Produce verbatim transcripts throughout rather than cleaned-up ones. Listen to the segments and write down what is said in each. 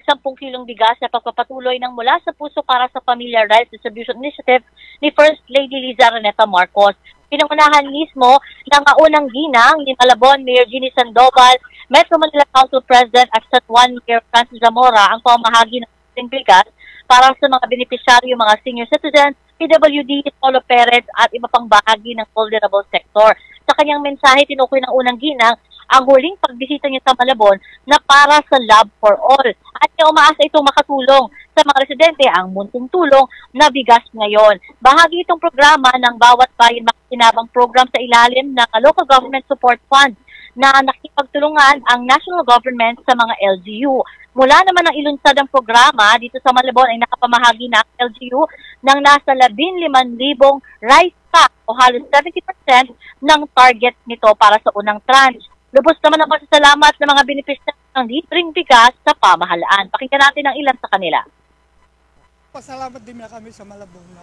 sampung kilong bigas na pagpapatuloy ng Mula sa Puso para sa Pamilya Rice Distribution Initiative ni First Lady Liza Araneta Marcos. Pinangunahan mismo ng unang ginang ni Malabon Mayor Jeannie Sandoval, Metro Manila Council President at San Juan Mayor Francis Zamora ang pamahagi ng bigas para sa mga benepisyaryo, mga senior citizens, P W D, solo parents at iba pang bahagi ng vulnerable sector. Sa kanyang mensahe, tinukoy ng unang ginang ang huling pagbisita niya sa Malabon na para sa Love for All. At niya umaasa itong makatulong sa mga residente ang munting tulong na bigas ngayon. Bahagi itong programa ng Bawat Bayan Makikinabang program sa ilalim ng Local Government Support Fund na nakipagtulungan ang national government sa mga L G U. Mula naman ang ilunsad ang programa dito sa Malabon ay nakapamahagi na ang L G U ng nasa labing limang libong rice pack o halos seventy percent ng target nito para sa unang tranche. Lubos naman ang pasasalamat ng mga beneficiaries ng libreng bigas sa pamahalaan. Pakinggan natin ang ilan sa kanila. Pasalamat din na kami sa Malabon na,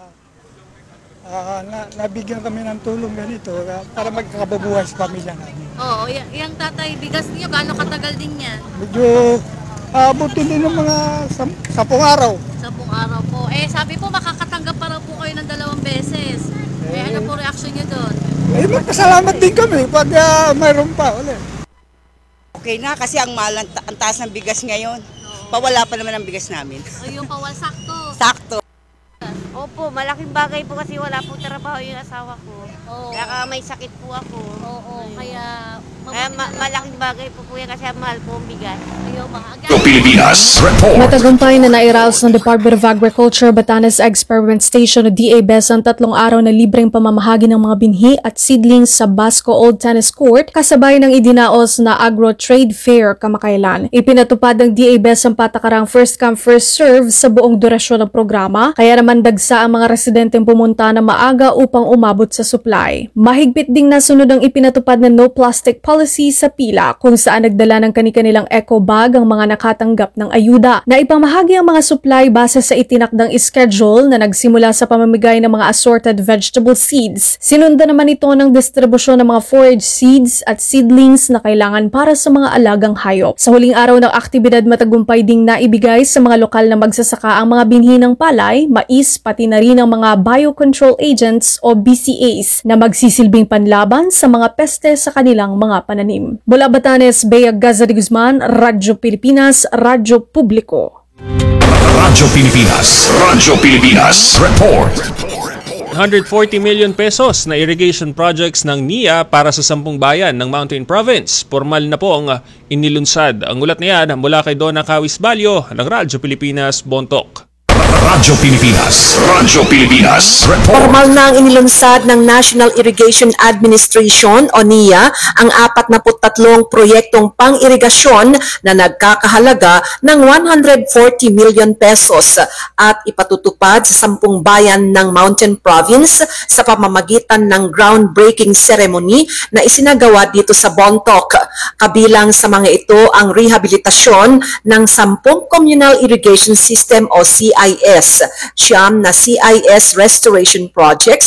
uh, na nabigyan kami ng tulong ganito uh, para magkakabubuhay sa pamilya namin. Oo, y- yung tatay, bigas niyo, gaano katagal din yan? Medyo abutin uh, din ng mga sam- sapong araw. Sampung araw po. Eh, sabi po, makakatanggap pa raw po kayo ng dalawang beses. Eh, eh ano po reaction niyo doon? Eh, magpasalamat din kami pag uh, mayroon pa ulit. Okay na kasi ang mahal, ang taas ng bigas ngayon. Oo. Pawala pa naman ang bigas namin. O yung pawal, sakto. Sakto. Opo, malaking bagay po kasi wala po trabaho yung asawa ko. Oo. Saka may sakit po ako. Oo, kaya... Kaya ma- malaking bagay po po yan kasi mahal po ang bigas. Ayaw, maaga. Pilipinas Report. Matagumpay na nairaos ng Department of Agriculture Batanes Experiment Station o D A B E S ang tatlong araw na libreng pamamahagi ng mga binhi at seedlings sa Basco Old Tennis Court kasabay ng idinaos na Agro Trade Fair kamakailan. Ipinatupad ng D A B E S ang patakarang first come first serve sa buong durasyon ng programa, kaya naman dagsa ang mga residenteng pumunta na maaga upang umabot sa supply. Mahigpit ding nasunod ang ipinatupad na no plastic policy sa pila kung saan nagdala ng kani-kanilang eco bag ang mga nakatanggap ng ayuda. Na ipamahagi ang mga supply base sa itinakdang schedule na nagsimula sa pamamigay ng mga assorted vegetable seeds. Sinundan naman ito ng distribusyon ng mga forage seeds at seedlings na kailangan para sa mga alagang hayop. Sa huling araw ng aktibidad, matagumpay ding naibigay sa mga lokal na magsasaka ang mga binhi ng palay, mais, pati na rin ang mga biocontrol agents o B C As na magsisilbing panlaban sa mga peste sa kanilang mga pananim. Mula Batanes, Bea Gaza de Guzman, Radyo Pilipinas, Radyo Publiko. Radyo Pilipinas, Radyo Pilipinas Report. one hundred forty million pesos na irrigation projects ng N I A para sa sampung bayan ng Mountain Province. Formal na po ang inilunsad. Ang ulat na yan mula kay Donna Cawis Balyo ng Radyo Pilipinas, Bontoc. Radyo Pilipinas, Radyo Pilipinas Report. Formal na ang inilunsad ng National Irrigation Administration o N I A ang apat na tatlong proyektong pang-irigasyon na nagkakahalaga ng one hundred forty million pesos at ipatutupad sa sampung bayan ng Mountain Province sa pamamagitan ng groundbreaking ceremony na isinagawa dito sa Bontoc. Kabilang sa mga ito ang rehabilitasyon ng sampung communal irrigation system o C I S, siyam na C I S restoration projects,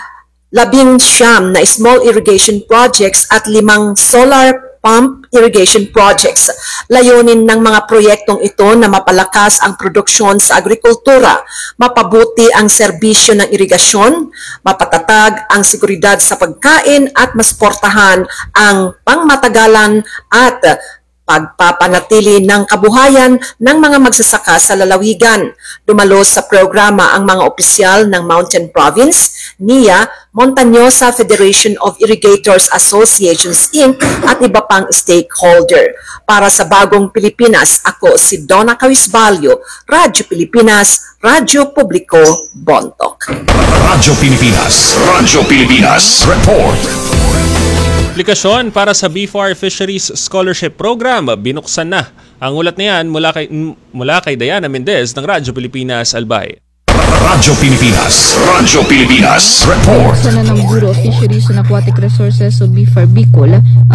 labing siyam na small irrigation projects at limang solar pump irrigation projects. Layunin ng mga proyektong ito na mapalakas ang produksyon sa agrikultura, mapabuti ang serbisyo ng irigasyon, mapatatag ang seguridad sa pagkain at masuportahan ang pangmatagalan at pagpapanatili ng kabuhayan ng mga magsasaka sa lalawigan. Dumalo sa programa ang mga opisyal ng Mountain Province, N I A, Montañosa Federation of Irrigators Associations Incorporated at iba pang stakeholder. Para sa Bagong Pilipinas, ako si Donna Cawis Balyo, Radyo Pilipinas, Radyo Publiko, Bontoc. Radyo Pilipinas, Radyo Pilipinas Report. Aplikasyon para sa B F A R Fisheries Scholarship Program binuksan na. Ang ulat na yan mula kay, mula kay Diana Mendez ng Radyo Pilipinas, Albay. Radyo Pilipinas, Radyo Pilipinas Report. Sana ng Bureau of Fisheries and Aquatic Resources o B F A R Bicol